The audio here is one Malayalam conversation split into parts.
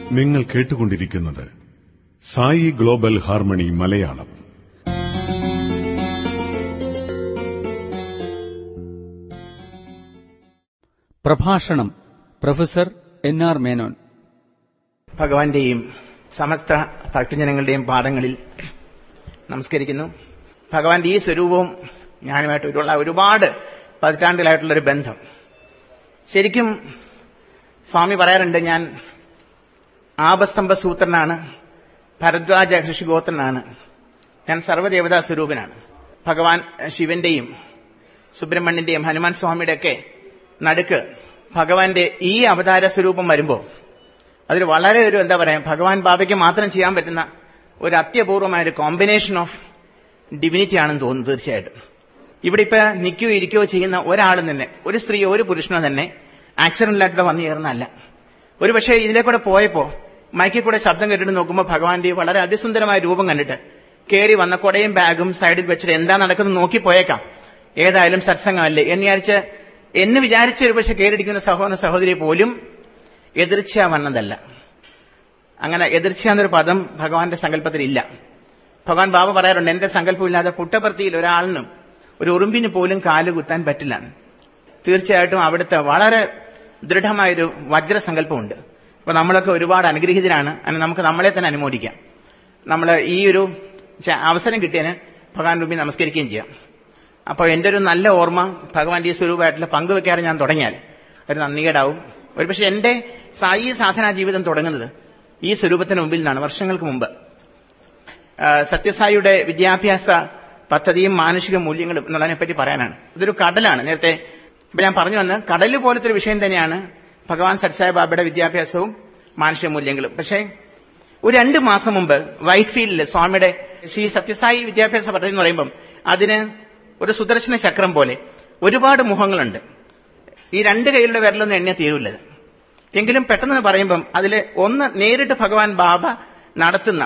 നിങ്ങൾ കേട്ടുകൊണ്ടിരിക്കുന്നത് സായി ഗ്ലോബൽ ഹാർമണി മലയാളം. പ്രഭാഷണം പ്രൊഫസർ എൻ.ആർ. മേനോൻ. ഭഗവാന്റെയും സമസ്ത ഭക്തജനങ്ങളുടെയും പാദങ്ങളിൽ നമസ്കരിക്കുന്നു. ഭഗവാന്റെ ഈ സ്വരൂപവും ഞാനുമായിട്ടുള്ള ഒരുപാട് പതിറ്റാണ്ടുകളായിട്ടുള്ളൊരു ബന്ധം. ശരിക്കും സ്വാമി പറയാറുണ്ട്, ഞാൻ ആപസ്തംഭ സൂത്രനാണ്, ഭരദ്വാജ ഋഷിഗോത്രനാണ്, ഞാൻ സർവ്വദേവതാ സ്വരൂപനാണ്. ഭഗവാൻ ശിവന്റെയും സുബ്രഹ്മണ്യന്റെയും ഹനുമാൻ സ്വാമിയുടെ ഒക്കെ നടുക്ക് ഭഗവാന്റെ ഈ അവതാര സ്വരൂപം വരുമ്പോൾ അതിൽ വളരെ ഒരു ഭഗവാൻ ബാബയ്ക്ക് മാത്രം ചെയ്യാൻ പറ്റുന്ന ഒരു അത്യപൂർവമായ ഒരു കോമ്പിനേഷൻ ഓഫ് ഡിവിനിറ്റി ആണെന്ന് തോന്നുന്നു. തീർച്ചയായിട്ടും ഇവിടെ ഇപ്പൊ നിൽക്കുകയോ ഇരിക്കുകയോ ചെയ്യുന്ന ഒരാളും തന്നെ, ഒരു സ്ത്രീയോ ഒരു പുരുഷനോ തന്നെ ആക്സിഡന്റിലായിട്ട് വന്നു ചേർന്നല്ല. ഒരു പക്ഷേ ഇതിലേക്കൂടെ പോയപ്പോ മൈക്കിൽ കൂടെ ശബ്ദം കേട്ടിട്ട് നോക്കുമ്പോൾ ഭഗവാന്റെ വളരെ അതിസുന്ദരമായ രൂപം കണ്ടിട്ട് കയറി വന്ന കൊടയും ബാഗും സൈഡിൽ വെച്ചിട്ട് എന്താ നടക്കുന്നത് നോക്കി പോയേക്കാം, ഏതായാലും സത്സംഗമല്ലേ എന്ന് വിചാരിച്ച ഒരു പക്ഷെ കയറിയിരിക്കുന്ന സഹോദര സഹോദരി പോലും എതിർച്ച വന്നതല്ല. അങ്ങനെ എതിർച്ച എന്നൊരു പദം ഭഗവാന്റെ സങ്കല്പത്തിലില്ല. ഭഗവാൻ ബാബ പറയാറുണ്ട്, എന്റെ സങ്കല്പമില്ലാതെ പുട്ടപർത്തിയിൽ ഒരാളിനും ഒരു ഉറുമ്പിന് പോലും കാല് കുത്താൻ പറ്റില്ല. തീർച്ചയായിട്ടും അവിടുത്തെ വളരെ ദൃഢമായൊരു വജ്രസങ്കല്പമുണ്ട്. അപ്പൊ നമ്മളൊക്കെ ഒരുപാട് അനുഗ്രഹീതരാണ്. നമുക്ക് നമ്മളെ തന്നെ അനുമോദിക്കാം. നമ്മൾ ഈ ഒരു അവസരം കിട്ടിയതിന് ഭഗവാൻ മുമ്പിൽ നമസ്കരിക്കുകയും ചെയ്യാം. അപ്പോൾ എന്റെ ഒരു നല്ല ഓർമ്മ ഭഗവാന്റെ ഈ സ്വരൂപമായിട്ടുള്ള പങ്കുവെക്കാറ് ഞാൻ തുടങ്ങിയാൽ ഒരു നന്ദികേടാവും. ഒരുപക്ഷെ എന്റെ സായി സാധനാ ജീവിതം തുടങ്ങുന്നത് ഈ സ്വരൂപത്തിന് മുമ്പിൽ നിന്നാണ്, വർഷങ്ങൾക്ക് മുമ്പ്. സത്യസായിയുടെ വിദ്യാഭ്യാസ പദ്ധതിയും മാനുഷിക മൂല്യങ്ങളും എന്നുള്ളതിനെപ്പറ്റി പറയാനാണ്. ഇതൊരു കടലാണ്. നേരത്തെ ഇപ്പൊ ഞാൻ പറഞ്ഞു വന്ന് കടല് പോലത്തെ ഒരു വിഷയം തന്നെയാണ് ഭഗവാൻ സത്യസായി ബാബയുടെ വിദ്യാഭ്യാസവും മാനുഷിക മൂല്യങ്ങളും. പക്ഷേ ഒരു 2 മാസം മുമ്പ് വൈറ്റ് ഫീൽഡിൽ സ്വാമിയുടെ ശ്രീ സത്യസായി വിദ്യാഭ്യാസ പദ്ധതി എന്ന് പറയുമ്പം അതിന് ഒരു സുദർശന ചക്രം പോലെ ഒരുപാട് മുഖങ്ങളുണ്ട്. ഈ 2 കൈകളുടെ വിരലൊന്നും എണ്ണ തീരൂല്ലത്. എങ്കിലും പെട്ടെന്ന് പറയുമ്പം അതിൽ ഒന്ന് നേരിട്ട് ഭഗവാൻ ബാബ നടത്തുന്ന,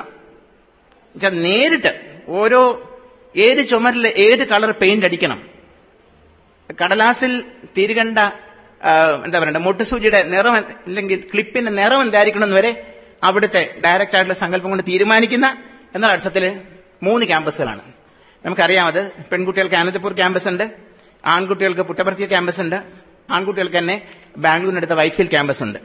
നേരിട്ട് ഓരോ 7 ചുമരിൽ 7 കളർ പെയിന്റ് അടിക്കണം, കടലാസിൽ തിരികണ്ട മൊട്ടുസൂചിയുടെ നിറം അല്ലെങ്കിൽ ക്ലിപ്പിന്റെ നിറം എന്തായിരിക്കണം എന്ന് വരെ അവിടുത്തെ ഡയറക്റ്റ് ആയിട്ടുള്ള സങ്കല്പം കൊണ്ട് തീരുമാനിക്കുന്ന എന്നുള്ള അർത്ഥത്തിൽ 3 ക്യാമ്പസുകളാണ്. നമുക്കറിയാം, അത് പെൺകുട്ടികൾക്ക് അനന്തപൂർ ക്യാമ്പസ് ഉണ്ട്, ആൺകുട്ടികൾക്ക് പുട്ടപർത്തി ക്യാമ്പസ് ഉണ്ട്, ആൺകുട്ടികൾക്ക് തന്നെ ബാംഗ്ലൂരിനടുത്ത വൈറ്റ്ഫീൽഡ് ക്യാമ്പസ് ഉണ്ട്.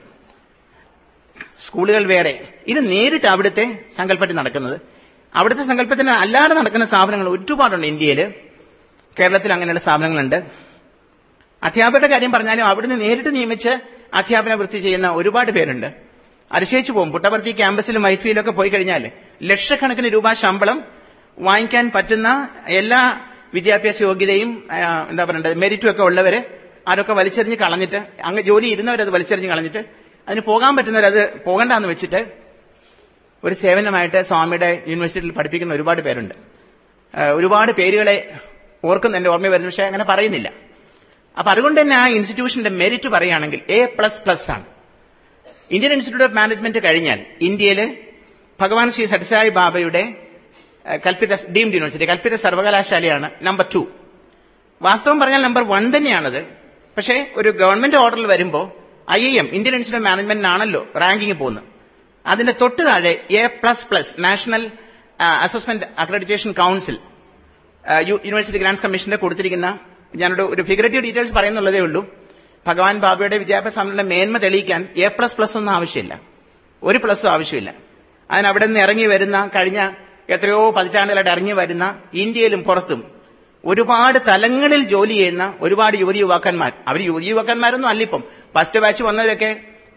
സ്കൂളുകൾ വേറെ. ഇത് നേരിട്ട് അവിടുത്തെ സങ്കല്പത്തിൽ നടക്കുന്നത്. അവിടുത്തെ സങ്കല്പത്തിന് അല്ലാതെ നടക്കുന്ന സ്ഥാപനങ്ങൾ ഒരുപാടുണ്ട് ഇന്ത്യയിൽ. കേരളത്തിൽ അങ്ങനെയുള്ള സ്ഥാപനങ്ങളുണ്ട്. അധ്യാപകരുടെ കാര്യം പറഞ്ഞാലും അവിടുന്ന് നേരിട്ട് നിയമിച്ച് അധ്യാപന വൃത്തി ചെയ്യുന്ന ഒരുപാട് പേരുണ്ട്. അതിശയിച്ചു പോകും. പുട്ടപർത്തി ക്യാമ്പസിലും വൈറ്റ്ഫീൽഡിലൊക്കെ പോയി കഴിഞ്ഞാൽ ലക്ഷക്കണക്കിന് രൂപ ശമ്പളം വാങ്ങിക്കാൻ പറ്റുന്ന എല്ലാ വിദ്യാഭ്യാസ യോഗ്യതയും മെറിറ്റും ഒക്കെ ഉള്ളവര് അതൊക്കെ വലിച്ചെറിഞ്ഞ് കളഞ്ഞിട്ട്, അങ്ങ് ജോലി ഇരുന്നവരത് വലിച്ചെറിഞ്ഞ് കളഞ്ഞിട്ട് അതിന് പോകാൻ പറ്റുന്നവരത് പോകണ്ടെന്ന് വെച്ചിട്ട് ഒരു സേവനമായിട്ട് സ്വാമിയുടെ യൂണിവേഴ്സിറ്റിയിൽ പഠിപ്പിക്കുന്ന ഒരുപാട് പേരുണ്ട്. ഒരുപാട് പേരുകളെ ഓർക്കുന്ന എന്റെ ഓർമ്മ വരുന്നു, പക്ഷെ അങ്ങനെ പറയുന്നില്ല. അപ്പൊ അതുകൊണ്ട് തന്നെ ആ ഇൻസ്റ്റിറ്റ്യൂഷന്റെ മെറിറ്റ് പറയുകയാണെങ്കിൽ A++ ആണ്. ഇന്ത്യൻ ഇൻസ്റ്റിറ്റ്യൂട്ട് ഓഫ് മാനേജ്മെന്റ് കഴിഞ്ഞാൽ ഇന്ത്യയിൽ ഭഗവാൻ ശ്രീ സത്യസായി ബാബയുടെ കൽപ്പിത ഡീംഡ് യൂണിവേഴ്സിറ്റി, കൽപ്പിത സർവകലാശാലയാണ് നമ്പർ 2. വാസ്തവം പറഞ്ഞാൽ നമ്പർ 1 തന്നെയാണത്. പക്ഷേ ഒരു ഗവൺമെന്റ് ഓർഡറിൽ വരുമ്പോൾ IIM Indian institute of മാനേജ്മെന്റിനാണല്ലോ ranking പോകുന്നത്. അതിന്റെ തൊട്ട് താഴെ A++ national assessment accreditation council university grants കമ്മീഷന്റെ കൊടുത്തിരിക്കുന്ന, ഞാനൊരു ഒരു ഫിഗറേറ്റീവ് ഡീറ്റെയിൽസ് പറയുന്നുള്ളതേ ഉള്ളൂ. ഭഗവാൻ ബാബയുടെ വിദ്യാഭ്യാസ മേന്മ തെളിയിക്കാൻ A++ ഒന്നും ആവശ്യമില്ല, ഒരു പ്ലസും ആവശ്യമില്ല. അതിനവിടെ നിന്ന് ഇറങ്ങി വരുന്ന, കഴിഞ്ഞ എത്രയോ പതിറ്റാണ്ടുകളായിട്ട് ഇറങ്ങി വരുന്ന ഇന്ത്യയിലും പുറത്തും ഒരുപാട് തലങ്ങളിൽ ജോലി ചെയ്യുന്ന ഒരുപാട് യുവതി യുവാക്കന്മാർ. അവർ യുവതി യുവാക്കന്മാരൊന്നും അല്ലിപ്പം, ഫസ്റ്റ് ബാച്ച് വന്നവരൊക്കെ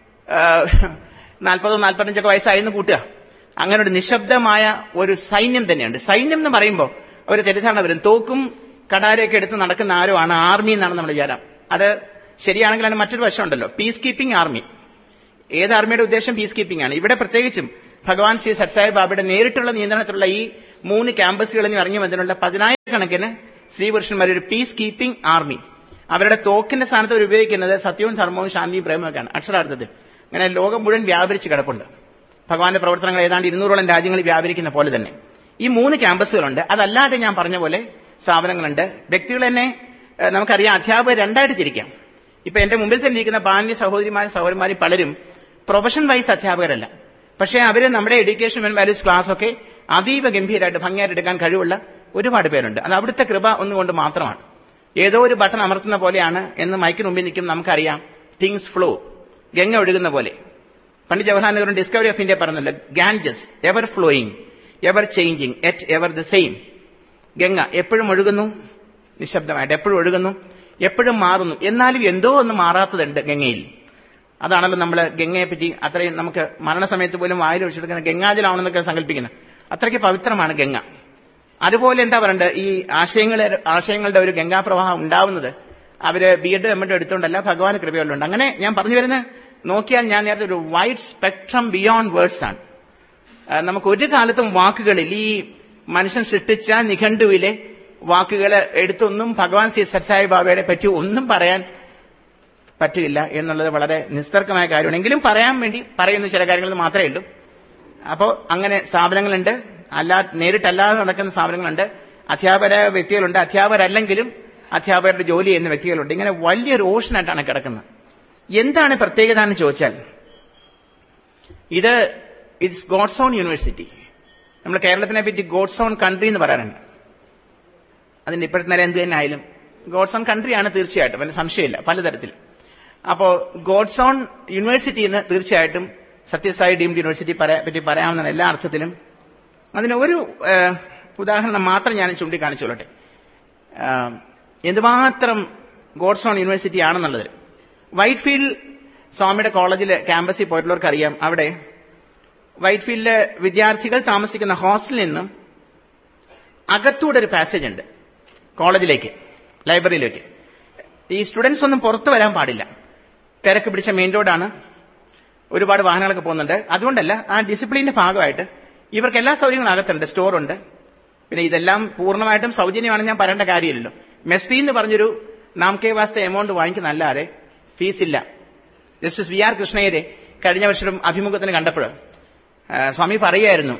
40-45 വയസ്സായെന്ന് കൂട്ടുക. അങ്ങനെ ഒരു നിശബ്ദമായ ഒരു സൈന്യം തന്നെയുണ്ട്. സൈന്യം എന്ന് പറയുമ്പോൾ അവർ തെറ്റിദ്ധാരണ വരും, തോക്കും കടാരയൊക്കെ എടുത്ത് നടക്കുന്ന ആരോ ആണ് ആർമി എന്നാണ് നമ്മുടെ വിചാരം. അത് ശരിയാണെങ്കിൽ അതിന് മറ്റൊരു വശമുണ്ടല്ലോ, പീസ് കീപ്പിംഗ് ആർമി. ഏത് ആർമിയുടെ ഉദ്ദേശം പീസ് കീപ്പിംഗ് ആണ്. ഇവിടെ പ്രത്യേകിച്ചും ഭഗവാൻ ശ്രീ സത്യസായി ബാബയുടെ നേരിട്ടുള്ള നിയന്ത്രണത്തിലുള്ള ഈ 3 ക്യാമ്പസുകളിൽ നിന്ന് ഇറങ്ങി വന്നിട്ടുള്ള 10,000-കണക്കിന് സ്ത്രീപുരുഷന്മാർ, ഒരു പീസ് കീപ്പിംഗ് ആർമി. അവരുടെ തോക്കിന്റെ സ്ഥാനത്ത് അവർ ഉപയോഗിക്കുന്നത് സത്യവും ധർമ്മവും ശാന്തിയും പ്രേമമൊക്കെയാണ് അക്ഷരാർത്ഥത്തിൽ. അങ്ങനെ ലോകം മുഴുവൻ വ്യാപരിച്ച് കിടപ്പുണ്ട്. ഭഗവാന്റെ പ്രവർത്തനങ്ങൾ ഏതാണ്ട് 200ഓളം രാജ്യങ്ങളിൽ വ്യാപരിക്കുന്ന പോലെ തന്നെ ഈ 3 ക്യാമ്പസുകളുണ്ട്. അതല്ലാതെ ഞാൻ പറഞ്ഞ പോലെ സ്ഥാപനങ്ങളുണ്ട്. വ്യക്തികൾ തന്നെ നമുക്കറിയാം, അധ്യാപകർ 2ആയിട്ട് തിരിക്കാം. ഇപ്പൊ എന്റെ മുമ്പിൽ തന്നെ ഇരിക്കുന്ന ബാല്യ സഹോദരിമാരും സഹോദരന്മാരും പലരും പ്രൊഫഷൻ വൈസ് അധ്യാപകരല്ല, പക്ഷേ അവര് നമ്മുടെ എഡ്യൂക്കേഷൻ ആൻഡ് വാല്യൂസ് ക്ലാസ് ഒക്കെ അതീവ ഗംഭീരമായിട്ട് ഭംഗിയായിട്ട് എടുക്കാൻ കഴിവുള്ള ഒരുപാട് പേരുണ്ട്. അത് അവിടുത്തെ കൃപ ഒന്നുകൊണ്ട് മാത്രമാണ്. ഏതോ ഒരു ബട്ടൺ അമർത്തുന്ന പോലെയാണ് എന്ന് മൈക്കിന് മുമ്പിൽ നിൽക്കും നമുക്കറിയാം. തിങ്സ് ഫ്ലോ, ഗംഗ ഒഴുകുന്ന പോലെ. Pandit Jawaharlal Nehru discovery of India പറഞ്ഞല്ലോ, Ganges ever flowing, ever changing, at ever the same. Ganga എപ്പോഴും ഒഴുകുന്നു, നിശബ്ദമായിട്ട് എപ്പോഴും ഒഴുകുന്നു, എപ്പോഴും മാറുന്നു. എന്നാലും എന്തോ ഒന്ന് മാറാത്തതുണ്ട് ഗംഗയിൽ. അതാണല്ലോ നമ്മൾ ഗംഗയെ പറ്റി അത്രയും നമുക്ക് മരണസമയത്ത് പോലും വായിൽ ഒഴിച്ചെടുക്കുന്ന ഗംഗാജലാണെന്നൊക്കെ സങ്കല്പിക്കുന്നത്. അത്രയ്ക്ക് പവിത്രമാണ് ഗംഗ. അതുപോലെ എന്താ പറയണ്ടത്, ഈ ആശയങ്ങളുടെ ഒരു ഗംഗാപ്രവാഹം ഉണ്ടാവുന്നത് അവര് BEd MD എടുത്തുകൊണ്ടല്ല, ഭഗവാൻ കൃപയുള്ളുണ്ട്. അങ്ങനെ ഞാൻ പറഞ്ഞു വരുന്നത് നോക്കിയാൽ ഞാൻ നേരത്തെ ഒരു വൈഡ് സ്പെക്ട്രം ബിയോണ്ട് വേർഡ്സ് ആണ്. നമുക്ക് ഒരു കാലത്തും വാക്കുകളിൽ ഈ മനുഷ്യൻ സൃഷ്ടിച്ച നിഘണ്ടുവിലെ വാക്കുകൾ എടുത്തൊന്നും ഭഗവാൻ ശ്രീ സത്സായി ബാബയുടെ പറ്റി ഒന്നും പറയാൻ പറ്റില്ല എന്നുള്ളത് വളരെ നിസ്തർക്കമായ കാര്യമാണ്. എങ്കിലും പറയാൻ വേണ്ടി പറയുന്ന ചില കാര്യങ്ങൾ മാത്രമേ ഉള്ളൂ. അപ്പോൾ അങ്ങനെ സ്ഥാപനങ്ങളുണ്ട്, നേരിട്ടല്ലാതെ നടക്കുന്ന സ്ഥാപനങ്ങളുണ്ട്, അധ്യാപക വ്യക്തികളുണ്ട്, അധ്യാപകരല്ലെങ്കിലും അധ്യാപകരുടെ ജോലി ചെയ്യുന്ന വ്യക്തികളുണ്ട്. ഇങ്ങനെ വലിയൊരു ഓഷനായിട്ടാണ് കിടക്കുന്നത്. എന്താണ് പ്രത്യേകത എന്ന് ചോദിച്ചാൽ, ഇറ്റ്സ് ഗോഡ്സ് ഓൺ യൂണിവേഴ്സിറ്റി. നമ്മൾ കേരളത്തിനെ പറ്റി ഗോഡ്സ് ഓൺ കൺട്രി എന്ന് പറയാറുണ്ട്. അതിന്റെ ഇപ്പോഴത്തെ നില എന്ത് തന്നെ ആയാലും ഗോഡ്സ് ഓൺ കൺട്രിയാണ് തീർച്ചയായിട്ടും, അതിന് സംശയമില്ല, പലതരത്തിലും. അപ്പോ ഗോഡ്സ് ഓൺ യൂണിവേഴ്സിറ്റി എന്ന് തീർച്ചയായിട്ടും സത്യസായി ഡീംഡ് യൂണിവേഴ്സിറ്റി പറ്റി പറയാവുന്ന എല്ലാ അർത്ഥത്തിലും. അതിന് ഒരു ഉദാഹരണം മാത്രം ഞാൻ ചൂണ്ടിക്കാണിച്ചോളട്ടെ, എന്തുമാത്രം ഗോഡ്സ് ഓൺ യൂണിവേഴ്സിറ്റി ആണെന്നുള്ളത്. വൈറ്റ്ഫീൽഡ് സ്വാമിയുടെ കോളേജിലെ ക്യാമ്പസിൽ പോയിട്ടുള്ളവർക്ക് അറിയാം, അവിടെ വൈറ്റ്ഫീൽഡിലെ വിദ്യാർത്ഥികൾ താമസിക്കുന്ന ഹോസ്റ്റലിൽ നിന്നും അകത്തൂടെ ഒരു പാസേജ് ഉണ്ട് കോളേജിലേക്ക്, ലൈബ്രറിയിലേക്ക്. ഈ സ്റ്റുഡൻസ് ഒന്നും പുറത്തു വരാൻ പാടില്ല. തിരക്ക് പിടിച്ച മെയിൻ റോഡാണ്, ഒരുപാട് വാഹനങ്ങളൊക്കെ പോകുന്നുണ്ട്. അതുകൊണ്ടല്ല, ആ ഡിസിപ്ലിന്റെ ഭാഗമായിട്ട് ഇവർക്ക് എല്ലാ സൗകര്യങ്ങളും അകത്തുണ്ട്, സ്റ്റോറുണ്ട്. പിന്നെ ഇതെല്ലാം പൂർണ്ണമായിട്ടും സൗജന്യമാണെന്ന് ഞാൻ പറയേണ്ട കാര്യമില്ലല്ലോ. മെസ് ഫീ എന്ന് പറഞ്ഞൊരു നാംകേ വാസ്തെ എമൗണ്ട് വാങ്ങിക്കുന്നല്ലാതെ ഫീസില്ല. ജസ്റ്റിസ് VR കൃഷ്ണയ്യരെ കഴിഞ്ഞ വർഷം അഭിമുഖത്തിന് കണ്ടപ്പോൾ സ്വാമി പറയുമായിരുന്നു,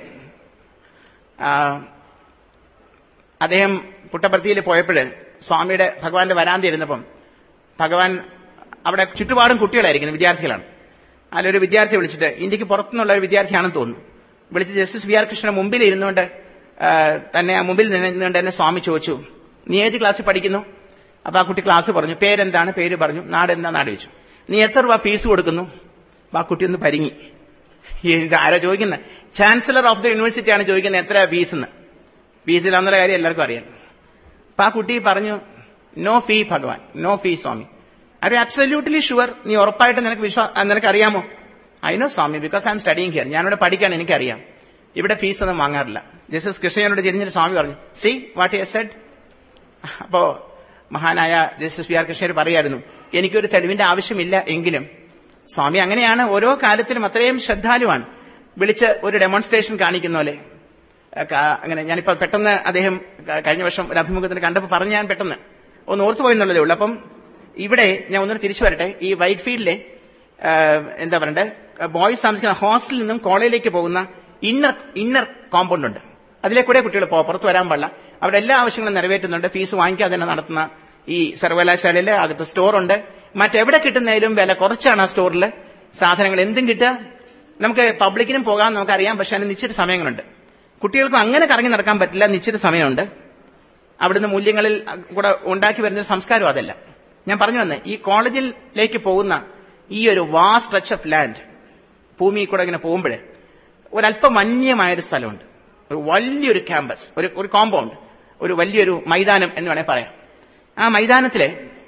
അദ്ദേഹം പുട്ടപർത്തിയിൽ പോയപ്പോൾ സ്വാമിയുടെ ഭഗവാന്റെ വരാന്തി ഇരുന്നപ്പം ഭഗവാൻ അവിടെ ചുറ്റുപാടും കുട്ടികളായിരിക്കുന്നു, വിദ്യാർത്ഥികളാണ്. അതിലൊരു വിദ്യാർത്ഥി വിളിച്ചിട്ട്, ഇന്ത്യക്ക് പുറത്തുനിന്നുള്ള ഒരു വിദ്യാർത്ഥിയാണെന്ന് തോന്നുന്നു, വിളിച്ച് ജസ്റ്റിസ് VR കൃഷ്ണൻ മുമ്പിൽ ഇരുന്നുകൊണ്ട് തന്നെ മുമ്പിൽ നിന്നുകൊണ്ട് എന്നെ സ്വാമി ചോദിച്ചു, നീ ഏത് ക്ലാസ്സിൽ പഠിക്കുന്നു? അപ്പൊ ആ കുട്ടി ക്ലാസ് പറഞ്ഞു, പേരെന്താണ്, പേര് പറഞ്ഞു, നാട് എന്താ, നാട് ചോദിച്ചു. നീ എത്ര രൂപ ഫീസ് കൊടുക്കുന്നു? ആ കുട്ടി ഒന്ന് പരിങ്ങി. ഇത് ആരാ ചോദിക്കുന്നത്? ചാൻസലർ ഓഫ് ദ യൂണിവേഴ്സിറ്റി ആണ് ചോദിക്കുന്നത് എത്ര ഫീസ് എന്ന്. ഫീസിലാന്നുള്ള കാര്യം എല്ലാവർക്കും അറിയാം. അപ്പൊ ആ കുട്ടി പറഞ്ഞു, നോ ഫീ ഭഗവാൻ, no fee Swami. Are you absolutely sure? നീ ഉറപ്പായിട്ട് നിനക്ക് അറിയാമോ? I know Swami, because I M studying here. ഞാനിവിടെ പഠിക്കാൻ എനിക്കറിയാം, ഇവിടെ ഫീസ് ഒന്നും വാങ്ങാറില്ല. ജസ്റ്റിസ് കൃഷ്ണയോട് തിരിഞ്ഞൊരു സ്വാമി പറഞ്ഞു, സി വാട്ട് യു സെഡ്. അപ്പോ മഹാനായ ജസ്റ്റിസ് VR കൃഷ്ണയ്യർ പറയായിരുന്നു, എനിക്കൊരു തെളിവിന്റെ ആവശ്യമില്ല, എങ്കിലും സ്വാമി അങ്ങനെയാണ്, ഓരോ കാലത്തിലും അത്രയും ശ്രദ്ധാലുവാണ്. വിളിച്ച് ഒരു ഡെമോൺസ്ട്രേഷൻ കാണിക്കുന്ന പോലെ. അങ്ങനെ ഞാനിപ്പോ പെട്ടെന്ന് അദ്ദേഹം കഴിഞ്ഞ വർഷം ഒരു അഭിമുഖത്തിന് കണ്ടപ്പോൾ പറഞ്ഞ് ഞാൻ പെട്ടെന്ന് ഒന്ന് ഓർത്തുപോയി എന്നുള്ളതേ ഉള്ളൂ. അപ്പം ഇവിടെ ഞാൻ ഒന്നുകൂടെ തിരിച്ചു വരട്ടെ. ഈ വൈറ്റ്ഫീൽഡിലെ എന്താ പറയണ്ടേ, ബോയ്സ് താമസിക്കുന്ന ഹോസ്റ്റലിൽ നിന്നും കോളേജിലേക്ക് പോകുന്ന ഇന്നർ കോമ്പൗണ്ട് ഉണ്ട്. അതിലേക്കൂടെ കുട്ടികൾ പുറത്തു വരാൻ പാടില്ല. അവിടെ എല്ലാ ആവശ്യങ്ങളും നിറവേറ്റുന്നുണ്ട്. ഫീസ് വാങ്ങിക്കാതെ തന്നെ നടത്തുന്ന ഈ സർവകലാശാലയിൽ അകത്ത് സ്റ്റോറുണ്ട്. മറ്റെവിടെ കിട്ടുന്നതിലും വില കുറച്ചാണ് ആ സ്റ്റോറിൽ സാധനങ്ങൾ എന്തും കിട്ടുക. നമുക്ക് പബ്ലിക്കിനും പോകാൻ നമുക്കറിയാം, പക്ഷെ അതിന് നിശ്ചിത സമയങ്ങളുണ്ട്. കുട്ടികൾക്കും അങ്ങനെ കറങ്ങി നടക്കാൻ പറ്റില്ല, നിശ്ചിത സമയമുണ്ട്. അവിടുന്ന് മൂല്യങ്ങളിൽ കൂടെ ഉണ്ടാക്കി വരുന്ന സംസ്കാരം അതല്ല. ഞാൻ പറഞ്ഞു വന്നേ, ഈ കോളേജിലേക്ക് പോകുന്ന ഈ ഒരു വാസ്റ്റ് സ്ട്രെച്ച് ഓഫ് ലാൻഡ്, ഭൂമിയിൽ കൂടെ ഇങ്ങനെ പോകുമ്പോഴേ ഒരല്പം വന്യമായൊരു സ്ഥലമുണ്ട്, ഒരു വലിയൊരു ക്യാമ്പസ്, ഒരു കോമ്പൗണ്ട്, ഒരു വലിയൊരു മൈതാനം എന്ന് വേണേൽ പറയാം. ആ മൈതാനത്തിലെ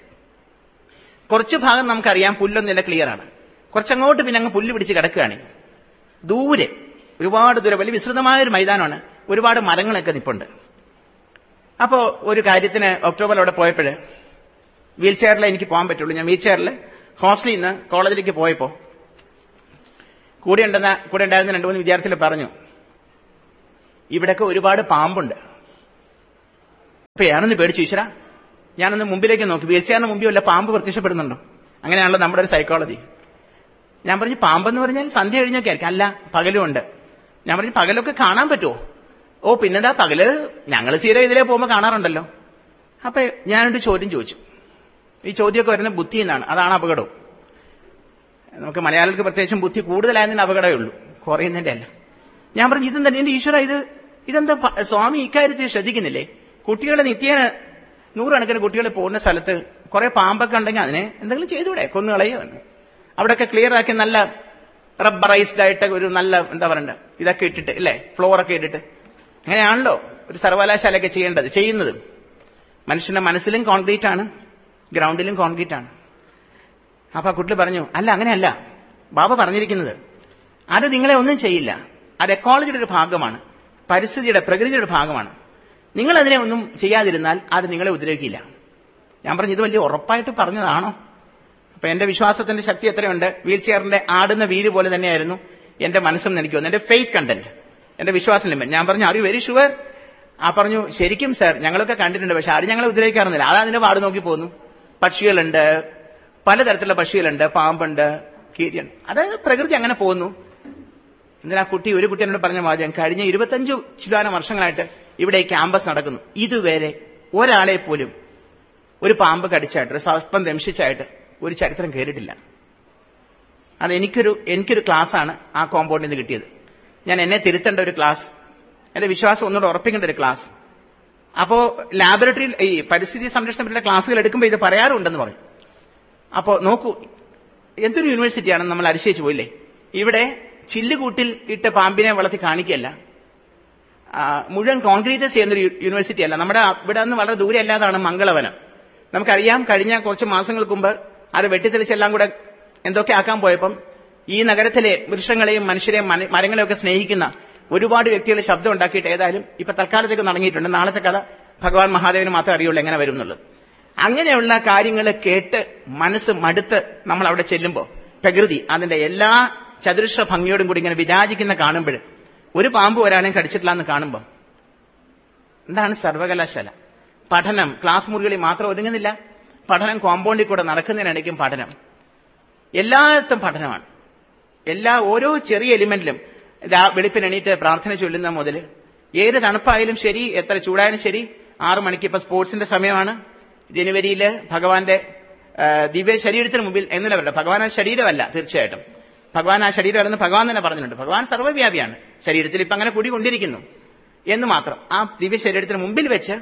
കുറച്ച് ഭാഗം നമുക്കറിയാം പുല്ലൊന്നുമില്ല, ക്ലിയർ ആണ്. കുറച്ചങ്ങോട്ട് പിന്നെ അങ്ങ് പുല്ല് പിടിച്ച് കിടക്കുകയാണ്. ദൂരെ ഒരുപാട് ദൂരെ വലിയ വിസ്തൃതമായൊരു മൈതാനമാണ്, ഒരുപാട് മരങ്ങളൊക്കെ നിപ്പുണ്ട്. അപ്പോ ഒരു കാര്യത്തിന് ഒക്ടോബറിൽ അവിടെ പോയപ്പോൾ വീൽ ചെയറിലേ എനിക്ക് പോകാൻ പറ്റുള്ളൂ. ഞാൻ വീൽ ചെയറിൽ ഹോസ്റ്റലിൽ നിന്ന് കോളേജിലേക്ക് പോയപ്പോ കൂടെ ഉണ്ടായിരുന്ന 2-3 വിദ്യാർത്ഥികൾ പറഞ്ഞു, ഇവിടൊക്കെ ഒരുപാട് പാമ്പുണ്ട്. അപ്പൊ ഞാനൊന്ന് പേടിച്ചു, ഈശ്വരാ. ഞാനൊന്ന് മുമ്പിലേക്ക് നോക്കി, വീൽ ചെയറിന് മുമ്പിൽ വല്ല പാമ്പ് പ്രത്യക്ഷപ്പെടുന്നുണ്ടോ? അങ്ങനെയാണല്ലോ നമ്മുടെ ഒരു സൈക്കോളജി. ഞാൻ പറഞ്ഞു, പാമ്പെന്ന് പറഞ്ഞാൽ സന്ധ്യ കഴിഞ്ഞൊക്കെ ആയിരിക്കും. അല്ല, പകലും ഉണ്ട്. ഞാൻ പറഞ്ഞു, പകലൊക്കെ കാണാൻ പറ്റുമോ? ഓ പിന്നെന്താ, പകല് ഞങ്ങൾ സ്ഥിരം ഇതിലേ പോകുമ്പോൾ കാണാറുണ്ടല്ലോ. അപ്പൊ ഞാനൊരു ചോദ്യം ചോദിച്ചു. ഈ ചോദ്യമൊക്കെ വരുന്ന ബുദ്ധിയിൽ നിന്നാണ്, അതാണ് അപകടവും. നമുക്ക് മലയാളികൾക്ക് പ്രത്യേകിച്ചും ബുദ്ധി കൂടുതലായതിന് അപകടമേ ഉള്ളൂ. കുറയുന്നതിന്റെ അല്ല. ഞാൻ പറഞ്ഞു ഇതെന്താ എന്റെ ഈശ്വര, ഇതെന്താ സ്വാമി ഇക്കാര്യത്തിൽ ശ്രദ്ധിക്കുന്നില്ലേ? കുട്ടികളെ നിത്യേന 100 കണക്കിന് കുട്ടികൾ പോകുന്ന സ്ഥലത്ത് കുറെ പാമ്പൊക്കെ ഉണ്ടെങ്കിൽ അതിനെ എന്തെങ്കിലും ചെയ്തുകൂടെ? കൊന്നുകളയോ? അവിടെയൊക്കെ ക്ലിയർ ആക്കി നല്ല റബ്ബറൈസ്ഡ് ആയിട്ട് ഒരു നല്ല എന്താ പറയണ്ട ഇതൊക്കെ ഇട്ടിട്ട് ഇല്ലേ, ഫ്ലോറൊക്കെ ഇട്ടിട്ട്. അങ്ങനെയാണല്ലോ ഒരു സർവകലാശാലയൊക്കെ ചെയ്യുന്നത്. മനുഷ്യന്റെ മനസ്സിലും കോൺക്രീറ്റ് ആണ്, ഗ്രൗണ്ടിലും കോൺക്രീറ്റ് ആണ്. അപ്പൊ ആ കുട്ടി പറഞ്ഞു, അല്ല അങ്ങനെയല്ല, ബാബ പറഞ്ഞിരിക്കുന്നത് അത് നിങ്ങളെ ഒന്നും ചെയ്യില്ല, അത് എക്കോളജിയുടെ ഒരു ഭാഗമാണ്, പരിസ്ഥിതിയുടെ പ്രകൃതിയുടെ ഒരു ഭാഗമാണ്. നിങ്ങൾ അതിനെ ഒന്നും ചെയ്യാതിരുന്നാൽ അത് നിങ്ങളെ ഉപദ്രവിക്കില്ല. ഞാൻ പറഞ്ഞു, ഇത് വലിയ ഉറപ്പായിട്ട് പറഞ്ഞതാണോ? അപ്പൊ എന്റെ വിശ്വാസത്തിന്റെ ശക്തി എത്രയുണ്ട്? വീൽ ചെയറിന്റെ ആടുന്ന വീല് പോലെ തന്നെയായിരുന്നു എന്റെ മനസ്സും എനിക്ക് വന്നു, എന്റെ ഫെയ്ത്ത് കണ്ടന്റ്, എന്റെ വിശ്വാസം ലിമിറ്റ്. ഞാൻ പറഞ്ഞു, ആർ യു വെരി ഷുവർ? ആ പറഞ്ഞു, ശരിക്കും സർ, ഞങ്ങളൊക്കെ കണ്ടിട്ടുണ്ട്, പക്ഷെ ആരും ഞങ്ങളെ ഉപദ്രവിക്കാറുന്നില്ല. അത് അതിന്റെ പാട് നോക്കി പോകുന്നു. പക്ഷികളുണ്ട്, പലതരത്തിലുള്ള പക്ഷികളുണ്ട്, പാമ്പുണ്ട്, കീരിയുണ്ട്, അത് പ്രകൃതി അങ്ങനെ പോകുന്നു. എന്തിനാ ഒരു കുട്ടി എന്നോട് പറഞ്ഞ വാദ്യം, കഴിഞ്ഞ 25 ചില വർഷങ്ങളായിട്ട് ഇവിടെ ഈ ക്യാമ്പസ് നടക്കുന്നു, ഇതുവരെ ഒരാളെ പോലും ഒരു പാമ്പ് കടിച്ചായിട്ട്, ഒരു സർപ്പം ദംശിച്ചായിട്ട് ഒരു ചരിത്രം കേട്ടിട്ടില്ല. അത് എനിക്കൊരു ക്ലാസ്സാണ് ആ കോമ്പൗണ്ടിൽ നിന്ന് കിട്ടിയത്. ഞാൻ എന്നെ തിരുത്തേണ്ട ഒരു ക്ലാസ്, എന്റെ വിശ്വാസം ഒന്നുകൂടെ ഉറപ്പിക്കേണ്ട ഒരു ക്ലാസ്. അപ്പോ ലാബറട്ടറിയിൽ ഈ പരിസ്ഥിതി സംരക്ഷണത്തിന്റെ ക്ലാസ്സുകൾ എടുക്കുമ്പോൾ ഇത് പറയാറുണ്ടെന്ന് പറഞ്ഞു. അപ്പോ നോക്കൂ, എന്തൊരു യൂണിവേഴ്സിറ്റിയാണെന്ന് നമ്മൾ അതിശയിച്ചു പോയില്ലേ. ഇവിടെ ചില്ലുകൂട്ടിൽ ഇട്ട് പാമ്പിനെ വളർത്തി കാണിക്കുകയല്ല, മുഴുവൻ കോൺക്രീറ്റ് ചെയ്യുന്നൊരു യൂണിവേഴ്സിറ്റി അല്ല. നമ്മുടെ ഇവിടെ നിന്ന് വളരെ ദൂരെ അല്ലാതാണ് മംഗളവനം. നമുക്കറിയാം, കഴിഞ്ഞ കുറച്ച് മാസങ്ങൾക്ക് മുമ്പ് അത് വെട്ടിത്തെളിച്ചെല്ലാം കൂടെ എന്തൊക്കെ ആക്കാൻ പോയപ്പം ഈ നഗരത്തിലെ വൃക്ഷങ്ങളെയും മനുഷ്യരെയും മരങ്ങളെയും ഒക്കെ സ്നേഹിക്കുന്ന ഒരുപാട് വ്യക്തികൾ ശബ്ദം ഉണ്ടാക്കിയിട്ട് ഏതായാലും ഇപ്പൊ തൽക്കാലത്തേക്ക് നടങ്ങിയിട്ടുണ്ട്. നാളത്തെ കഥ ഭഗവാൻ മഹാദേവന് മാത്രമേ അറിയുള്ളൂ എങ്ങനെ വരും എന്നുള്ളത്. അങ്ങനെയുള്ള കാര്യങ്ങൾ കേട്ട് മനസ്സ് മടുത്ത് നമ്മൾ അവിടെ ചെല്ലുമ്പോൾ പ്രകൃതി അതിന്റെ എല്ലാ ചതുരശ്ര ഭംഗിയോടും കൂടി ഇങ്ങനെ വിരാജിക്കുന്ന കാണുമ്പോൾ, ഒരു പാമ്പ് ഒരാളെയും കടിച്ചിട്ടില്ല എന്ന് കാണുമ്പോൾ, എന്താണ് സർവകലാശാല? പഠനം ക്ലാസ് മുറികളിൽ മാത്രം ഒതുങ്ങുന്നില്ല, പഠനം കോമ്പൗണ്ടിൽ കൂടെ നടക്കുന്നതിനിടയ്ക്കും പഠനം, എല്ലായിടത്തും പഠനമാണ്. ഓരോ ചെറിയ എലിമെന്റിലും വെളുപ്പിനെണീറ്റ് പ്രാർത്ഥന ചൊല്ലുന്ന മുതൽ ഏത് തണുപ്പായാലും ശരി, എത്ര ചൂടായാലും ശരി, 6 മണിക്ക് ഇപ്പൊ സ്പോർട്സിന്റെ സമയമാണ്. ജനുവരിയില് ഭഗവാന്റെ ദിവ്യ ശരീരത്തിന് മുമ്പിൽ എന്നല്ല പറയട്ടെ, ഭഗവാൻ ആ ശരീരമല്ല, തീർച്ചയായിട്ടും ഭഗവാൻ ആ ശരീരമല്ലെന്ന് ഭഗവാൻ തന്നെ പറഞ്ഞിട്ടുണ്ട്. ഭഗവാൻ സർവ്വവ്യാപിയാണ്, ശരീരത്തിൽ ഇപ്പൊ അങ്ങനെ കൂടിക്കൊണ്ടിരിക്കുന്നു എന്ന് മാത്രം. ആ ദിവ്യ ശരീരത്തിന് മുമ്പിൽ വെച്ച്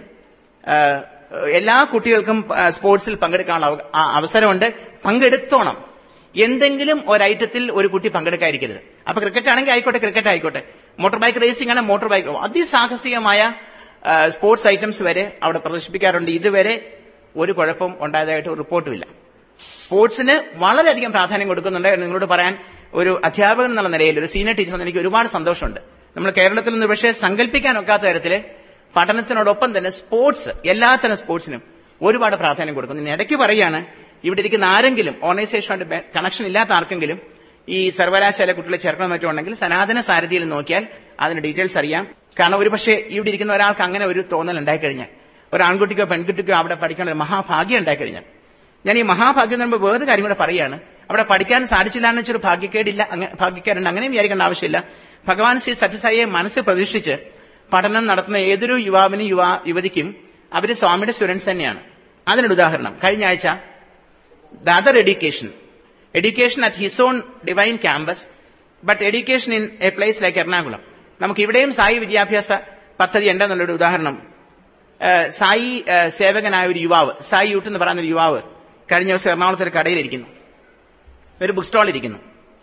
എല്ലാ കുട്ടികൾക്കും സ്പോർട്സിൽ പങ്കെടുക്കാനുള്ള അവസരമുണ്ട്. പങ്കെടുത്തോണം. എന്തെങ്കിലും ഒരൈറ്റത്തിൽ ഒരു കുട്ടി പങ്കെടുക്കാതിരിക്കരുത്. അപ്പൊ ക്രിക്കറ്റ് ആണെങ്കിൽ ആയിക്കോട്ടെ, ക്രിക്കറ്റ് ആയിക്കോട്ടെ, മോട്ടോർ ബൈക്ക് റേസിംഗ് ആണ്, മോട്ടോർ ബൈക്ക്, അതിസാഹസികമായ സ്പോർട്സ് ഐറ്റംസ് വരെ അവിടെ പ്രദർശിപ്പിക്കാറുണ്ട്. ഇതുവരെ ഒരു കുഴപ്പം ഉണ്ടായതായിട്ട് റിപ്പോർട്ടുമില്ല. സ്പോർട്സിന് വളരെയധികം പ്രാധാന്യം കൊടുക്കുന്നുണ്ട്. നിങ്ങളോട് പറയാൻ ഒരു അധ്യാപകൻ എന്നുള്ള നിലയിൽ, ഒരു സീനിയർ ടീച്ചർ, എനിക്ക് ഒരുപാട് സന്തോഷമുണ്ട്. നമ്മൾ കേരളത്തിൽ നിന്ന് പക്ഷേ സങ്കല്പിക്കാൻ ഒക്കാത്ത തരത്തില് പഠനത്തിനോടൊപ്പം തന്നെ സ്പോർട്സ്, എല്ലാത്തരം സ്പോർട്സിനും ഒരുപാട് പ്രാധാന്യം കൊടുക്കുന്നു. ഇടയ്ക്ക് പറയാണ്, ഇവിടെ ഇരിക്കുന്ന ആരെങ്കിലും ഓർഗനൈസേഷനുമായിട്ട് കണക്ഷൻ ഇല്ലാത്ത ആർക്കെങ്കിലും ഈ സർവകലാശാല കുട്ടികളെ ചേർക്കണം മറ്റുണ്ടെങ്കിൽ സനാതന സാരഥിയിൽ നോക്കിയാൽ അതിന്റെ ഡീറ്റെയിൽസ് അറിയാം. കാരണം ഒരു പക്ഷേ ഇവിടെ ഇരിക്കുന്ന ഒരാൾക്ക് അങ്ങനെ ഒരു തോന്നൽ ഉണ്ടായിക്കഴിഞ്ഞാൽ, ഒരു ആൺകുട്ടിക്കോ പെൺകുട്ടിക്കോ അവിടെ പഠിക്കാൻ ഒരു മഹാഭാഗ്യം ഉണ്ടായിക്കഴിഞ്ഞാൽ, ഞാൻ ഈ മഹാഭാഗ്യം എന്ന് പറയുമ്പോൾ വേറൊരു കാര്യം കൂടെ പറയുകയാണ്, അവിടെ പഠിക്കാൻ സാധിച്ചില്ല എന്ന് വെച്ചൊരു ഭാഗ്യക്കേടുണ്ട്, അങ്ങനെയും വിചാരിക്കേണ്ട ആവശ്യമില്ല. ഭഗവാൻ ശ്രീ സത്യസായിയെ മനസ്സിൽ പ്രതീക്ഷിച്ച് പഠനം നടത്തുന്ന ഏതൊരു യുവാവിനും യുവതിക്കും അവര് സ്വാമിയുടെ സ്റ്റുഡൻസ് തന്നെയാണ്. അതിനൊരു ഉദാഹരണം, കഴിഞ്ഞ ആഴ്ച the other education at his own divine campus, but education in a place like Ernakulam. നമുക്ക് ഇവിടെയും സായി വിദ്യാഭ്യാസ പദ്ധതി ഉണ്ടെന്നുള്ളൊരു ഉദാഹരണം. സായി സേവകനായ ഒരു യുവാവ്, സായി യൂട്ട് എന്ന് പറയുന്ന ഒരു യുവാവ് കഴിഞ്ഞ ദിവസം എറണാകുളത്ത് ഒരു കടയിലിരിക്കുന്നു, ഒരു ബുക്ക് സ്റ്റാളിൽ ഇരിക്കുന്നു.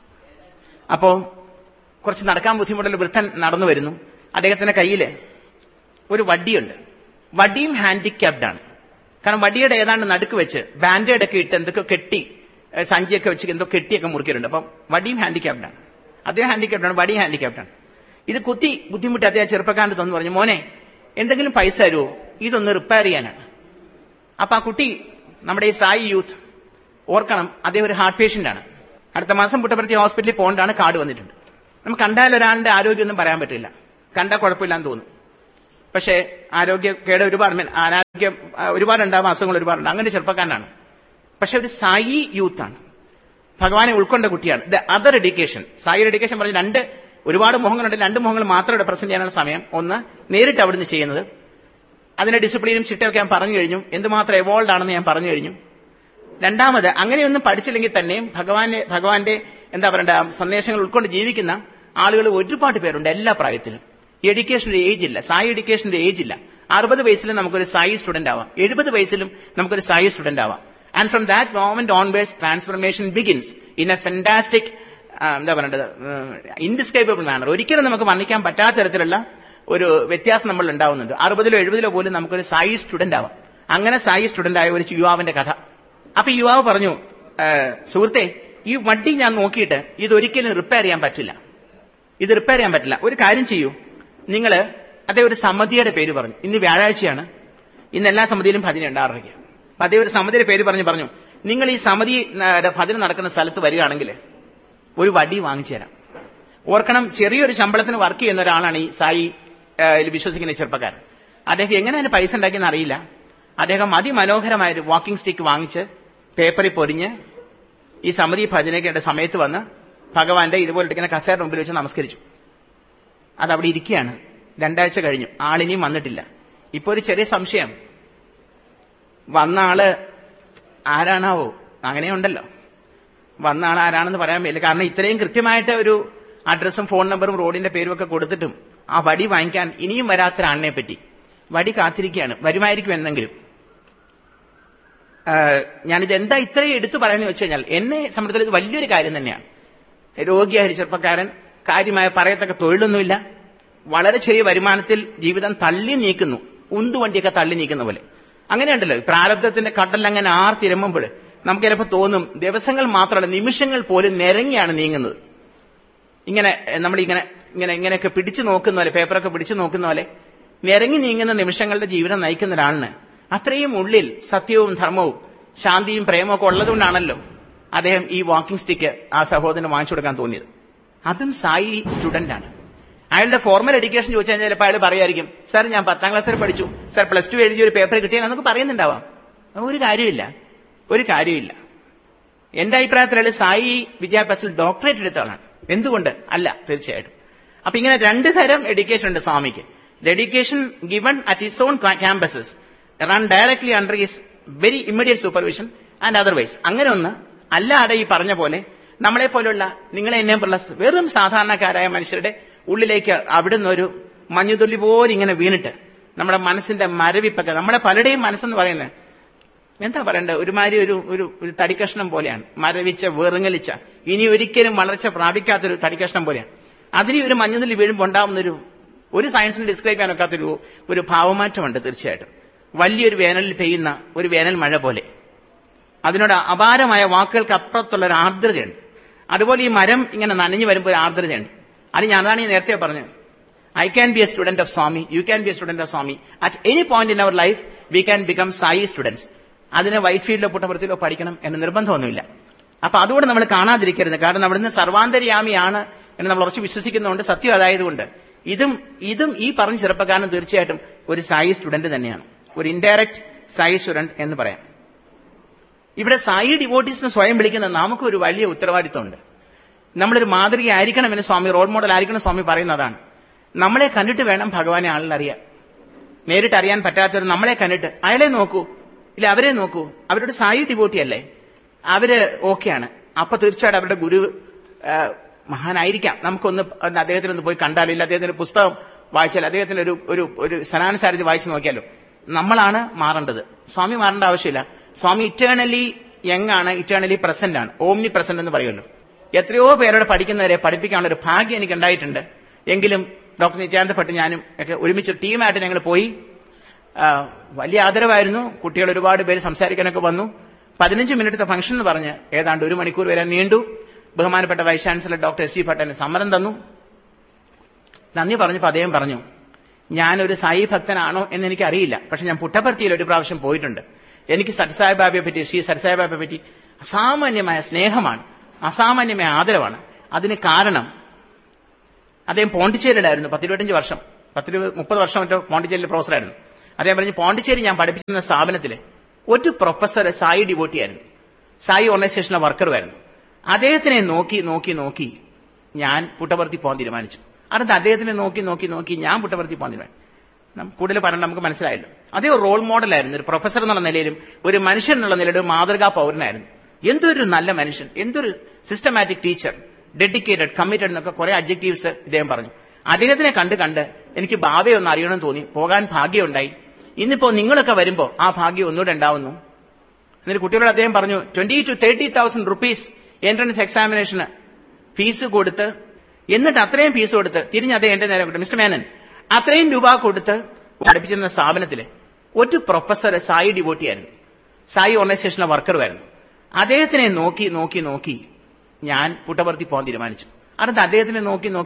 അപ്പോ കുറച്ച് നടക്കാൻ ബുദ്ധിമുട്ടുള്ള വൃദ്ധൻ നടന്നു വരുന്നു. അദ്ദേഹത്തിന്റെ കയ്യിൽ ഒരു വടിയുണ്ട്. വടിയും ഹാൻഡിക്യാപ്ഡാണ്. കാരണം വടിയുടെ ഏതാണ്ട് നടുക്ക് വെച്ച് ബാൻഡേഡ് ഒക്കെ ഇട്ട് എന്തൊക്കെ കെട്ടി, സഞ്ചിയൊക്കെ വെച്ച് എന്തോ കെട്ടിയൊക്കെ മുറിക്കിയിട്ടുണ്ട്. അപ്പം വടിയും ഹാൻഡിക്യാപ്ഡാണ്, അദ്ദേഹം ഹാൻഡിക്യാപ്ഡാണ്, വടിയും ഹാൻഡിക്യാപ്ഡാണ്. ഇത് കുത്തി ബുദ്ധിമുട്ടി അദ്ദേഹം ചെറുപ്പക്കാരൻ്റെ തോന്നു പറഞ്ഞു, മോനെ എന്തെങ്കിലും പൈസ തരുമോ, ഇതൊന്ന് റിപ്പയർ ചെയ്യാനാണ്. അപ്പൊ ആ കുട്ടി, നമ്മുടെ ഈ സായി യൂത്ത് ഓർക്കണം, അദ്ദേഹം ഒരു ഹാർട്ട് പേഷ്യന്റ് ആണ്. അടുത്ത മാസം പുട്ടപർത്തി ഹോസ്പിറ്റലിൽ പോകേണ്ടാണ്, കാർഡ് വന്നിട്ടുണ്ട്. നമുക്ക് കണ്ടാൽ ഒരാളുടെ ആരോഗ്യമൊന്നും പറയാൻ പറ്റില്ല, കണ്ടാൽ കുഴപ്പമില്ലാന്ന് തോന്നും. പക്ഷേ ആരോഗ്യക്കേട് ഒരുപാടുണ്ടാവും, അസുഖങ്ങൾ ഒരുപാടുണ്ട്. അങ്ങനെ ചെറുപ്പക്കാരനാണ്, പക്ഷെ ഒരു സായി യൂത്താണ്, ഭഗവാനെ ഉൾക്കൊണ്ട കുട്ടിയാണ്. The other education, Sai education പറഞ്ഞ് ഒരുപാട് മുഖങ്ങളുണ്ട്, 2 മുഖങ്ങൾ മാത്രം ഇവിടെ പ്രസന്റ് ചെയ്യാനുള്ള സമയം. ഒന്ന്, നേരിട്ട് അവിടുന്ന് ചെയ്യുന്നത്, അതിന്റെ ഡിസിപ്ലിനും ചിട്ടയൊക്കെ ഞാൻ പറഞ്ഞു കഴിഞ്ഞു, എന്തുമാത്രം എവോൾഡ് ആണെന്ന് ഞാൻ പറഞ്ഞു കഴിഞ്ഞു. രണ്ടാമത്, അങ്ങനെയൊന്നും പഠിച്ചില്ലെങ്കിൽ തന്നെയും ഭഗവാന്റെ എന്താ പറയണ്ട സന്ദേശങ്ങൾ ഉൾക്കൊണ്ട് ജീവിക്കുന്ന ആളുകൾ ഒരുപാട് പേരുണ്ട് എല്ലാ പ്രായത്തിലും. എഡ്യൂക്കേഷന്റെ ഏജ് ഇല്ല, സായി എഡ്യൂക്കേഷന്റെ ഏജ് ഇല്ല. 60 വയസ്സിലും നമുക്കൊരു സായി സ്റ്റുഡന്റ് ആവാം, 70 വയസ്സിലും നമുക്കൊരു സായി സ്റ്റുഡന്റ് ആവാം. And from that moment onwards transformation begins in A fantastic, എന്താ പറയേണ്ടത്, ഇൻഡിസ്ക്രൈബിൾ മാനർ. ഒരിക്കലും നമുക്ക് വർണ്ണിക്കാൻ പറ്റാത്ത തരത്തിലുള്ള ഒരു വ്യത്യാസം നമ്മൾ ഉണ്ടാവുന്നുണ്ട്. 60-ലോ 70-ലോ പോലും നമുക്കൊരു സായി സ്റ്റുഡന്റ് ആവാം. അങ്ങനെ സായി സ്റ്റുഡന്റ് ആയ ഒരു യുവാവിന്റെ കഥ. അപ്പൊ ഈ യുവാവ് പറഞ്ഞു, സുഹൃത്തെ, ഈ വണ്ടി ഞാൻ നോക്കിയിട്ട് ഇതൊരിക്കലും റിപ്പയർ ചെയ്യാൻ പറ്റില്ല, ഇത് റിപ്പയർ ചെയ്യാൻ പറ്റില്ല. ഒരു കാര്യം ചെയ്യൂ, നിങ്ങള് അതേ ഒരു സമിതിയുടെ പേര് പറഞ്ഞു. ഇന്ന് വ്യാഴാഴ്ചയാണ്, ഇന്ന് എല്ലാ സമിതിയിലും ഭജന ഉണ്ടാറുക. അതേ ഒരു സമിതിയുടെ പേര് പറഞ്ഞു, നിങ്ങൾ ഈ സമിതി ഭജന നടക്കുന്ന സ്ഥലത്ത് വരികയാണെങ്കിൽ ഒരു വടി വാങ്ങിച്ചു തരാം. ഓർക്കണം, ചെറിയൊരു ശമ്പളത്തിന് വർക്ക് ചെയ്യുന്ന ഒരാളാണ് ഈ സായി വിശ്വസിക്കുന്ന ചെറുപ്പക്കാരൻ. അദ്ദേഹം എങ്ങനെ അതിന് പൈസ ഉണ്ടാക്കിയെന്ന് അറിയില്ല. അദ്ദേഹം അതിമനോഹരമായൊരു വാക്കിംഗ് സ്റ്റിക്ക് വാങ്ങിച്ച് പേപ്പറിൽ പൊരിഞ്ഞ് ഈ സമിതി ഭജനയ്ക്കേണ്ട സമയത്ത് വന്ന് ഭഗവാന്റെ ഇതുപോലെ ഇരിക്കുന്ന കസേരയുടെ മുമ്പിൽ വെച്ച് നമസ്കരിച്ചു. അതവിടെ ഇരിക്കുകയാണ്. 2 ആഴ്ച കഴിഞ്ഞു, ആളിനിയും വന്നിട്ടില്ല. ഇപ്പൊ ഒരു ചെറിയ സംശയം, വന്ന ആള് ആരാണാവോ? അങ്ങനെയുണ്ടല്ലോ, വന്ന ആൾ ആരാണെന്ന് പറയാൻ പറ്റില്ല. കാരണം ഇത്രയും കൃത്യമായിട്ട് ഒരു അഡ്രസ്സും ഫോൺ നമ്പറും റോഡിന്റെ പേരും ഒക്കെ കൊടുത്തിട്ടും ആ വടി വാങ്ങിക്കാൻ ഇനിയും വരാത്തൊരാളിനെ പറ്റി വടി കാത്തിരിക്കുകയാണ്. വരുമായിരിക്കും എന്തെങ്കിലും. ഞാനിത് എന്താ ഇത്രയും എടുത്തു പറയാന്ന് വെച്ച് കഴിഞ്ഞാൽ, എന്നെ സംബന്ധിച്ചിടത്തോളം ഇത് വലിയൊരു കാര്യം തന്നെയാണ്. രോഗിയായ ചെറുപ്പക്കാരൻ, കാര്യമായ പറയത്തക്ക തൊഴിലൊന്നുമില്ല, വളരെ ചെറിയ വരുമാനത്തിൽ ജീവിതം തള്ളി നീക്കുന്നു, ഉന്തുവണ്ടിയൊക്കെ തള്ളി നീക്കുന്ന പോലെ. അങ്ങനെയുണ്ടല്ലോ, പ്രാരബ്ധത്തിന്റെ കടലങ്ങനെ ആർത്തിരമ്പുമ്പോൾ നമുക്ക് ചിലപ്പോൾ തോന്നും ദിവസങ്ങൾ മാത്രമല്ല നിമിഷങ്ങൾ പോലും നിരങ്ങിയാണ് നീങ്ങുന്നത്. ഇങ്ങനെ നമ്മളിങ്ങനെ ഇങ്ങനെ ഇങ്ങനെയൊക്കെ പിടിച്ചു നോക്കുന്ന പോലെ, പേപ്പറൊക്കെ പിടിച്ചു നോക്കുന്ന പോലെ നിരങ്ങി നീങ്ങുന്ന നിമിഷങ്ങളുടെ ജീവിതം നയിക്കുന്ന ഒരാളിന് അത്രയും ഉള്ളിൽ സത്യവും ധർമ്മവും ശാന്തിയും പ്രേമവും ഒക്കെ ഉള്ളതുകൊണ്ടാണല്ലോ അദ്ദേഹം ഈ വാക്കിംഗ് സ്റ്റിക്ക് ആ സഹോദരന് വാങ്ങിച്ചു കൊടുക്കാൻ തോന്നിയത്. അതും സായി സ്റ്റുഡന്റ് ആണ്. അയാളുടെ ഫോർമൽ എഡ്യൂക്കേഷൻ ചോദിച്ചു കഴിഞ്ഞാൽ ചിലപ്പോൾ അയാൾ പറയായിരിക്കും, സാർ ഞാൻ 10ാം ക്ലാസ് വരെ പഠിച്ചു, സാർ +2 എഴുതിയ ഒരു പേപ്പർ കിട്ടിയാൽ നമുക്ക് പറയുന്നുണ്ടാവാം. ഒരു കാര്യമില്ല. എന്റെ അഭിപ്രായത്തിൽ അയാൾ സായി വിദ്യാഭ്യാസത്തിൽ ഡോക്ടറേറ്റ് എടുത്ത ആളാണ്. എന്തുകൊണ്ട് അല്ല? തീർച്ചയായിട്ടും. അപ്പൊ ഇങ്ങനെ 2 തരം എഡ്യൂക്കേഷൻ ഉണ്ട് സ്വാമിക്ക്. The education given at his own campuses run directly under his very immediate supervision and otherwise. അങ്ങനെ ഒന്ന് അല്ലാതെ ഈ പറഞ്ഞ പോലെ നമ്മളെ പോലുള്ള നിങ്ങളെ എന്നെ പോലുള്ള വെറും സാധാരണക്കാരായ മനുഷ്യരുടെ ഉള്ളിലേക്ക് അവിടുന്ന് ഒരു മഞ്ഞുതുള്ളി പോലെ ഇങ്ങനെ വീണിട്ട് നമ്മുടെ മനസ്സിന്റെ മരവിപ്പൊക്കെ, നമ്മളെ പലരുടെയും മനസ്സെന്ന് പറയുന്നത് എന്താ പറയണ്ടത്, ഒരുമാതിരി ഒരു തടിക്കഷ്ണം പോലെയാണ്, മരവിച്ച വെറുങ്ങലിച്ച ഇനി ഒരിക്കലും വളർച്ച പ്രാപിക്കാത്തൊരു തടിക്കഷ്ണം പോലെയാണ്. അതിന് ഒരു മഞ്ഞുതുള്ളി വീഴുമ്പോൾ ഉണ്ടാവുന്നൊരു സയൻസിന് ഡിസ്ക്രൈബ് ചെയ്യാൻ ഒക്കാത്തൊരു ഒരു ഭാവമാറ്റമുണ്ട്. തീർച്ചയായിട്ടും വലിയൊരു വേനലിൽ പെയ്യുന്ന ഒരു വേനൽ മഴ പോലെ അതിനോട് അപാരമായ വാക്കുകൾക്ക് അപ്പുറത്തുള്ള ഒരു ആർദ്രതയുണ്ട്. അതുപോലെ ഈ മരം ഇങ്ങനെ നനഞ്ഞു വരുമ്പോൾ ഒരു ആർദ്രതയുണ്ട്. അതാണ് ഈ നേരത്തെ പറഞ്ഞത്, I can be A student of Swami, you can be A student of Swami. At any point in our life we can become Sai students. അതിന് വൈറ്റ് ഫീൽഡിലോ പുട്ടപുറത്തിലോ പഠിക്കണം എന്ന് നിർബന്ധമൊന്നുമില്ല. അപ്പൊ അതുകൊണ്ട് നമ്മൾ കാണാതിരിക്കരുത്. കാരണം അവിടുന്ന് സർവാന്തര്യാമിയാണ് എന്ന് നമ്മൾ ഉറച്ച് വിശ്വസിക്കുന്നതുകൊണ്ട്, സത്യം അതായതുകൊണ്ട് ഇതും ഈ പറഞ്ഞ ചെറുപ്പക്കാരൻ തീർച്ചയായിട്ടും ഒരു സായി സ്റ്റുഡന്റ് തന്നെയാണ്, ഒരു ഇൻഡയറക്റ്റ് സായി സ്റ്റുഡന്റ് എന്ന് പറയാം. ഇവിടെ സായി ഡിവോട്ടീസിന് സ്വയം വിളിക്കുന്ന നമുക്കൊരു വലിയ ഉത്തരവാദിത്വമുണ്ട്. നമ്മളൊരു മാതൃകയായിരിക്കണമെന്ന് സ്വാമി, റോൾ മോഡൽ ആയിരിക്കണം സ്വാമി പറയുന്നതാണ്. നമ്മളെ കണ്ടിട്ട് വേണം ഭഗവാനെ ആളിൽ അറിയാൻ. നേരിട്ട് അറിയാൻ പറ്റാത്തവർ നമ്മളെ കണ്ടിട്ട് അയാളെ നോക്കൂ, ഇല്ല അവരെ നോക്കൂ, അവരുടെ സായി ഡിവോട്ടി അല്ലേ, അവര് ഓക്കെയാണ്. അപ്പൊ തീർച്ചയായിട്ടും അവരുടെ ഗുരു മഹാനായിരിക്കാം. നമുക്കൊന്ന് അദ്ദേഹത്തിനൊന്ന് പോയി കണ്ടാലോ, ഇല്ല അദ്ദേഹത്തിന്റെ പുസ്തകം വായിച്ചാൽ, അദ്ദേഹത്തിന്റെ ഒരു സനാനസാരഥി വായിച്ചു നോക്കിയാലോ. നമ്മളാണ് മാറേണ്ടത്, സ്വാമി മാറേണ്ട ആവശ്യമില്ല. സ്വാമി ഇറ്റേണലി യങ് ആണ്, ഇറ്റേണലി പ്രസന്റ് ആണ്, ഓംനി പ്രസന്റ് എന്ന് പറയുമല്ലോ. എത്രയോ പേരോട് പഠിക്കുന്നവരെ പഠിപ്പിക്കാനുള്ള ഒരു ഭാഗ്യം എനിക്ക് ഉണ്ടായിട്ടുണ്ട്. എങ്കിലും ഡോക്ടർ നിത്യാനന്ദ ഭട്ട് ഞാനും ഒക്കെ ഒരുമിച്ച് ടീമായിട്ട് ഞങ്ങൾ പോയി. വലിയ ആദരവായിരുന്നു. കുട്ടികൾ ഒരുപാട് പേര് സംസാരിക്കാനൊക്കെ വന്നു. 15 മിനിറ്റത്തെ ഫംഗ്ഷൻ എന്ന് പറഞ്ഞ് ഏതാണ്ട് 1 മണിക്കൂർ വരെ നീണ്ടു. ബഹുമാനപ്പെട്ട vice chancellor doctor S G ഭട്ടന് സമ്മതം തന്നു. നന്ദി പറഞ്ഞപ്പോൾ അദ്ദേഹം പറഞ്ഞു, ഞാനൊരു സായി ഭക്തനാണോ എന്ന് എനിക്കറിയില്ല, പക്ഷെ ഞാൻ പുട്ടപർത്തിയിൽ ഒരു പ്രാവശ്യം പോയിട്ടുണ്ട്. എനിക്ക് സത്സായിബാബയെ പറ്റി, ശ്രീ സത്സായിബാബയെ പറ്റി അസാമാന്യമായ സ്നേഹമാണ്, അസാമാന്യമായ ആദരവാണ്. അതിന് കാരണം അദ്ദേഹം പോണ്ടിച്ചേരിയിലായിരുന്നു 10-25 വർഷം, 30 വർഷം മറ്റോ പോണ്ടിച്ചേരിയിലെ പ്രൊഫസറായിരുന്നു. അദ്ദേഹം പറഞ്ഞു, പോണ്ടിച്ചേരി ഞാൻ പഠിപ്പിക്കുന്ന സ്ഥാപനത്തില് ഒരു പ്രൊഫസർ സായി ഡിവോട്ടിയായിരുന്നു, സായി ഓർഗനൈസേഷനിലെ വർക്കറുമായിരുന്നു. അദ്ദേഹത്തിനെ നോക്കി ഞാൻ പുട്ടപർത്തി പോകാൻ തീരുമാനിച്ചു. അതെന്താ അദ്ദേഹത്തിനെ നോക്കി ഞാൻ പുട്ടപർത്തി പോകാൻ തീരുമാനിച്ചു. കൂടുതൽ പറഞ്ഞാൽ നമുക്ക് മനസ്സിലായല്ലോ. അതേ ഒരു റോൾ മോഡലായിരുന്നു, ഒരു പ്രൊഫസർ എന്നുള്ള നിലയിലും ഒരു മനുഷ്യൻ എന്നുള്ള നിലയിലും ഒരു മാതൃകാ പൗരനായിരുന്നു. എന്തൊരു നല്ല മനുഷ്യൻ, എന്തൊരു സിസ്റ്റമാറ്റിക് ടീച്ചർ, ഡെഡിക്കേറ്റഡ്, കമ്മിറ്റഡ് എന്നൊക്കെ കുറെ അഡ്ജക്റ്റീവ്സ് ഇദ്ദേഹം പറഞ്ഞു. അദ്ദേഹത്തിനെ കണ്ട് എനിക്ക് ബാബയെ ഒന്ന് അറിയണമെന്ന് തോന്നി. പോകാൻ ഭാഗ്യമുണ്ടായി. ഇന്നിപ്പോ നിങ്ങളൊക്കെ വരുമ്പോ ആ ഭാഗ്യം ഒന്നുകൂടെ ഉണ്ടാവുന്നു. എന്നിട്ട് കുട്ടികളോട് അദ്ദേഹം പറഞ്ഞു 20,000 to 30,000 rupees എൻട്രൻസ് എക്സാമിനേഷന് ഫീസ് കൊടുത്ത്, എന്നിട്ട് അത്രയും ഫീസ് കൊടുത്ത് തിരിഞ്ഞ് അദ്ദേഹം എന്റെ നേരം കൊടുത്തു, മിസ്റ്റർ മേനൻ, അത്രയും രൂപ കൊടുത്ത് പഠിപ്പിച്ചിരുന്ന സ്ഥാപനത്തില് ഒരു പ്രൊഫസർ സായി ഡിവോട്ടിയായിരുന്നു, സായി ഓർഗനൈസേഷനിലെ വർക്കറുമായിരുന്നു. അദ്ദേഹത്തിനെ നോക്കി ഞാൻ പുട്ടപർത്തി പോകാൻ തീരുമാനിച്ചു. അതുകൊണ്ട് അദ്ദേഹത്തിനെ നോക്കി